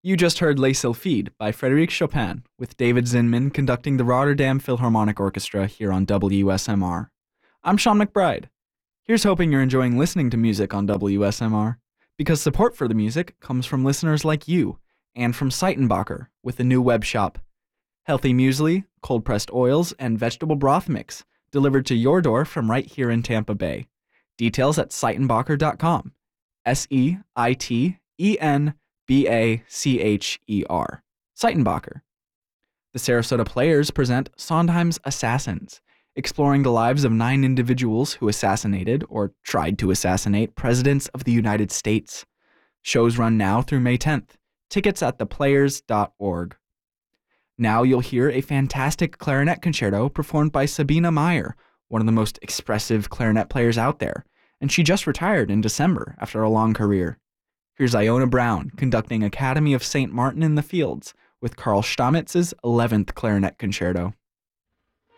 You just heard Les Sylphides by Frédéric Chopin, with David Zinman conducting the Rotterdam Philharmonic Orchestra here on WSMR. I'm Sean McBride. Here's hoping you're enjoying listening to music on WSMR, because support for the music comes from listeners like you, and from Seitenbacher with a new web shop. Healthy muesli, cold-pressed oils, and vegetable broth mix delivered to your door from right here in Tampa Bay. Details at Seitenbacher.com. Seitenbacher. Seitenbacher. The Sarasota Players present Sondheim's Assassins, exploring the lives of 9 individuals who assassinated or tried to assassinate presidents of the United States. Shows run now through May 10th. Tickets at theplayers.org. Now you'll hear a fantastic clarinet concerto performed by Sabina Meyer, one of the most expressive clarinet players out there, and she just retired in December after a long career. Here's Iona Brown conducting Academy of St. Martin in the Fields with Carl Stammetz's 11th Clarinet Concerto.